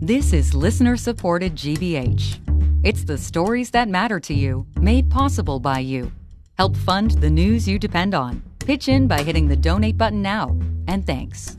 This is listener-supported GBH. It's the stories that matter to you, made possible by you. Help fund the news you depend on. Pitch in by hitting the donate button now. And thanks.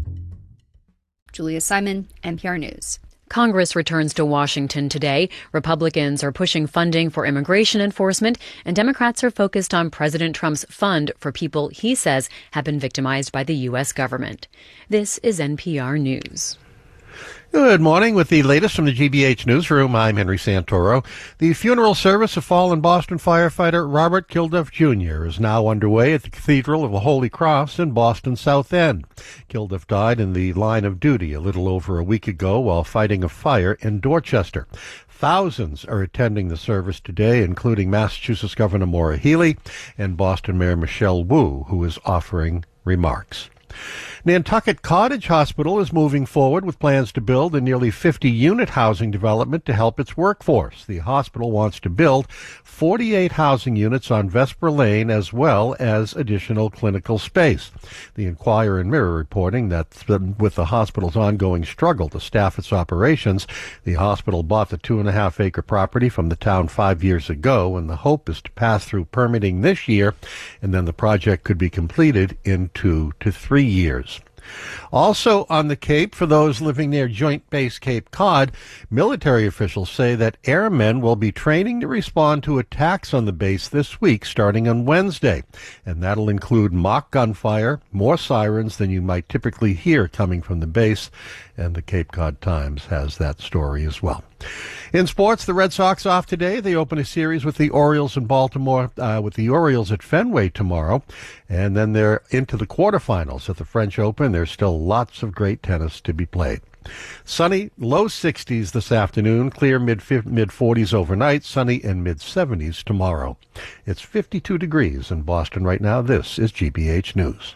Julia Simon, NPR News. Congress returns to Washington today. Republicans are pushing funding for immigration enforcement, and Democrats are focused on President Trump's fund for people he says have been victimized by the U.S. government. This is NPR News. Good morning. With the latest from the GBH Newsroom, I'm Henry Santoro. The funeral service of fallen Boston firefighter Robert Kilduff Jr. is now underway at the Cathedral of the Holy Cross in Boston's South End. Kilduff died in the line of duty a little over a week ago while fighting a fire in Dorchester. Thousands are attending the service today, including Massachusetts Governor Maura Healey and Boston Mayor Michelle Wu, who is offering remarks. Nantucket Cottage Hospital is moving forward with plans to build a nearly 50-unit housing development to help its workforce. The hospital wants to build 48 housing units on Vesper Lane as well as additional clinical space. The Enquirer and Mirror reporting that with the hospital's ongoing struggle to staff its operations, the hospital bought the 2.5-acre property from the town 5 years ago, and the hope is to pass through permitting this year, and then the project could be completed in 2 to 3 years. Also on the Cape, for those living near Joint Base Cape Cod, military officials say that airmen will be training to respond to attacks on the base this week, starting on Wednesday. And that'll include mock gunfire, more sirens than you might typically hear coming from the base. And the Cape Cod Times has that story as well. In sports, the Red Sox off today. They open a series with the Orioles in Baltimore, with the Orioles at Fenway tomorrow. And then they're into the quarterfinals at the French Open. There's still lots of great tennis to be played. Sunny, low 60s this afternoon, clear mid-40s overnight, sunny and mid-70s tomorrow. It's 52 degrees in Boston right now. This is GBH News.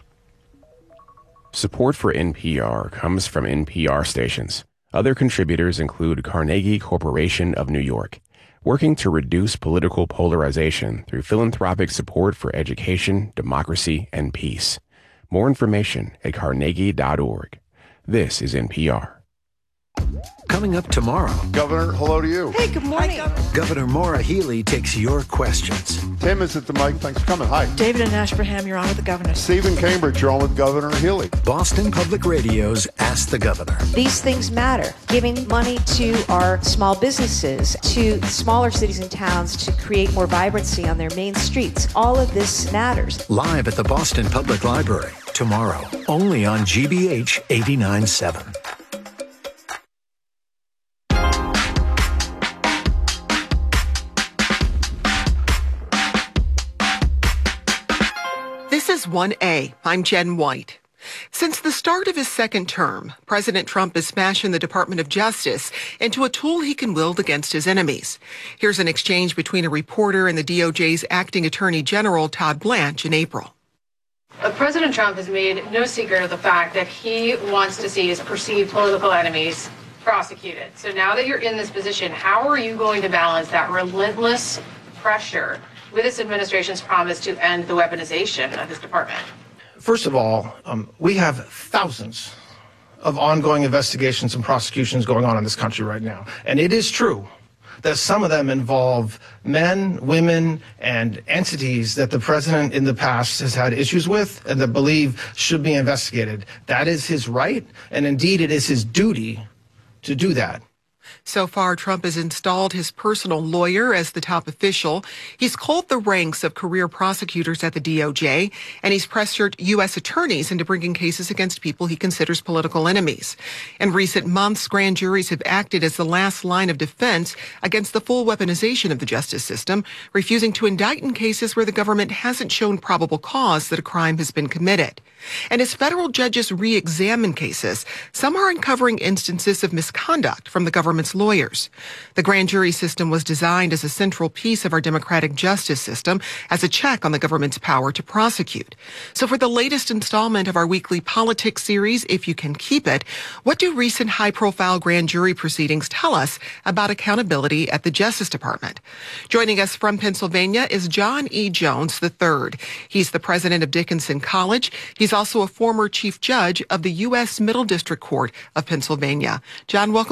Support for NPR comes from NPR stations. Other contributors include Carnegie Corporation of New York, working to reduce political polarization through philanthropic support for education, democracy, and peace. More information at carnegie.org. This is NPR. Coming up tomorrow. Governor, hello to you. Hey, good morning. Hi, Governor Maura Healey takes your questions. Tim is at the mic. Thanks for coming. Hi. David in Ashburnham, you're on with the governor. Stephen Cambridge, you're on with Governor Healey. Boston Public Radio's Ask the Governor. These things matter. Giving money to our small businesses, to smaller cities and towns to create more vibrancy on their main streets. All of this matters. Live at the Boston Public Library tomorrow, only on GBH 89.7. This is 1A. I'm Jen White. Since the start of his second term, President Trump is smashing the Department of Justice into a tool he can wield against his enemies. Here's an exchange between a reporter and the DOJ's acting Attorney General, Todd Blanche, in April. President Trump has made no secret of the fact that he wants to see his perceived political enemies prosecuted. So now that you're in this position, how are you going to balance that relentless pressure with this administration's promise to end the weaponization of this department? First of all, we have thousands of ongoing investigations and prosecutions going on in this country right now. And it is true that some of them involve men, women, and entities that the president in the past has had issues with and that believe should be investigated. That is his right, and indeed it is his duty to do that. So far, Trump has installed his personal lawyer as the top official. He's culled the ranks of career prosecutors at the DOJ, and he's pressured U.S. attorneys into bringing cases against people he considers political enemies. In recent months, grand juries have acted as the last line of defense against the full weaponization of the justice system, refusing to indict in cases where the government hasn't shown probable cause that a crime has been committed. And as federal judges re-examine cases, some are uncovering instances of misconduct from the government's lawyers. The grand jury system was designed as a central piece of our democratic justice system as a check on the government's power to prosecute. So for the latest installment of our weekly politics series, If You Can Keep It, what do recent high-profile grand jury proceedings tell us about accountability at the Justice Department? Joining us from Pennsylvania is John E. Jones III. He's the president of Dickinson College. He's also a former chief judge of the U.S. Middle District Court of Pennsylvania. John, welcome